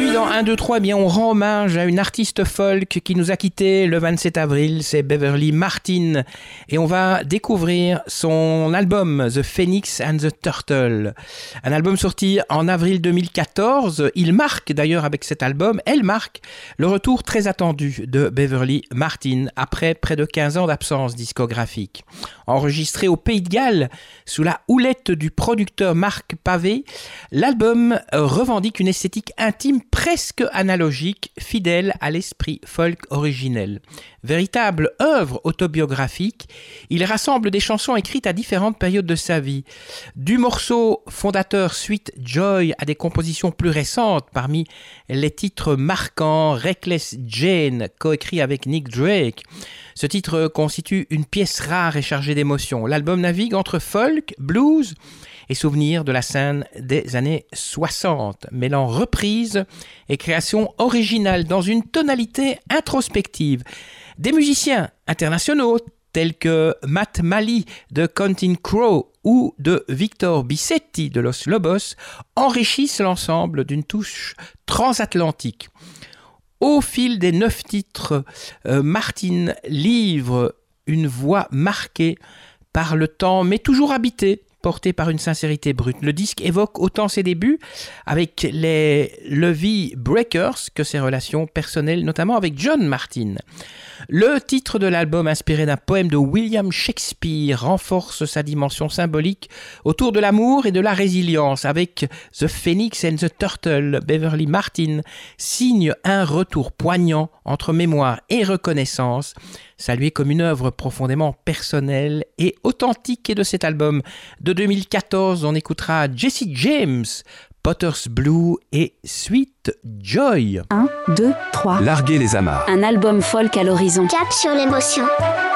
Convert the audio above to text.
Aujourd'hui, dans 1, 2, 3, bien, on rend hommage à une artiste folk qui nous a quittés le 27 avril, c'est Beverly Martin. Et on va découvrir son album The Phoenix and the Turtle. Un album sorti en avril 2014. Il marque d'ailleurs avec cet album, elle marque le retour très attendu de Beverly Martin après près de 15 ans d'absence discographique. Enregistré au Pays de Galles sous la houlette du producteur Marc Pavé, l'album revendique une esthétique intime presque analogique, fidèle à l'esprit folk originel. Véritable œuvre autobiographique, il rassemble des chansons écrites à différentes périodes de sa vie. Du morceau fondateur Sweet Joy à des compositions plus récentes, parmi les titres marquants Reckless Jane, coécrit avec Nick Drake. Ce titre constitue une pièce rare et chargée d'émotions. L'album navigue entre folk, blues et souvenirs de la scène des années 60, mêlant reprise et création originale dans une tonalité introspective. Des musiciens internationaux tels que Matt Malley de Counting Crow ou de Victor Bissetti de Los Lobos enrichissent l'ensemble d'une touche transatlantique. Au fil des 9 titres, Martin livre une voix marquée par le temps, mais toujours habitée, porté par une sincérité brute. Le disque évoque autant ses débuts avec les Levee Breakers que ses relations personnelles, notamment avec John Martin. Le titre de l'album, inspiré d'un poème de William Shakespeare, renforce sa dimension symbolique autour de l'amour et de la résilience. Avec The Phoenix and the Turtle, Beverly Martin signe un retour poignant entre mémoire et reconnaissance, salué comme une œuvre profondément personnelle et authentique. Et de cet album de 2014, on écoutera Jesse James, Potter's Blue et Sweet Joy. 1, 2, 3. Larguer les amarres. Un album folk à l'horizon. Cap sur l'émotion.